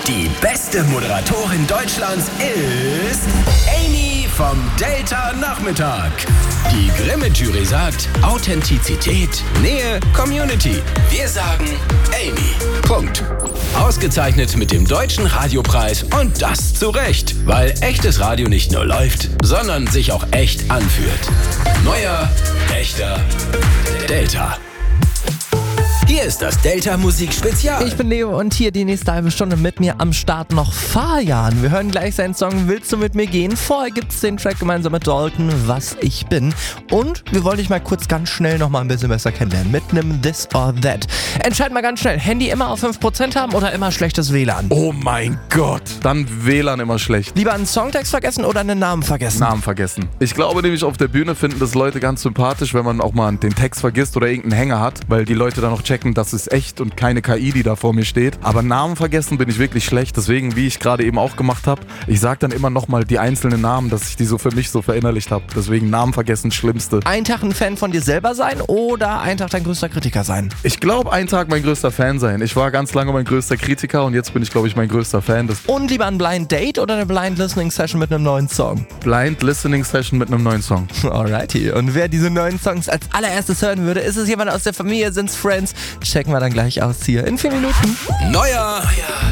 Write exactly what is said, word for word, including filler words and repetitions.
Die beste Moderatorin Deutschlands ist Amy vom Delta Nachmittag. Die Grimme-Jury sagt Authentizität, Nähe, Community. Wir sagen Amy. Punkt. Ausgezeichnet mit dem Deutschen Radiopreis und das zu Recht, weil echtes Radio nicht nur läuft, sondern sich auch echt anfühlt. Neuer, echter Delta. Hier ist das Delta Musik Spezial. Ich bin Leo und hier die nächste halbe Stunde mit mir am Start noch Fajan. Wir hören gleich seinen Song Willst du mit mir gehen? Vorher gibt's den Track gemeinsam mit Dalton, Was ich bin. Und wir wollen dich mal kurz ganz schnell noch mal ein bisschen besser kennenlernen mit einem This or That. Entscheid mal ganz schnell, Handy immer auf fünf Prozent haben oder immer schlechtes W L A N? Oh mein Gott, dann W L A N immer schlecht. Lieber einen Songtext vergessen oder einen Namen vergessen? Namen vergessen. Ich glaube nämlich, auf der Bühne finden das Leute ganz sympathisch, wenn man auch mal den Text vergisst oder irgendeinen Hänger hat, weil die Leute dann noch checken, das ist echt und keine K I, die da vor mir steht. Aber Namen vergessen bin ich wirklich schlecht. Deswegen, wie ich gerade eben auch gemacht habe, ich sage dann immer nochmal die einzelnen Namen, dass ich die so für mich so verinnerlicht habe. Deswegen Namen vergessen, Schlimmste. Ein Tag ein Fan von dir selber sein oder ein Tag dein größter Kritiker sein? Ich glaube, einen Tag mein größter Fan sein. Ich war ganz lange mein größter Kritiker und jetzt bin ich, glaube ich, mein größter Fan. Das Und lieber ein Blind Date oder eine Blind Listening Session mit einem neuen Song? Blind Listening Session mit einem neuen Song. Alrighty. Und wer diese neuen Songs als allererstes hören würde, ist es jemand aus der Familie, sind's Friends? Checken wir dann gleich aus hier in vier Minuten. Neuer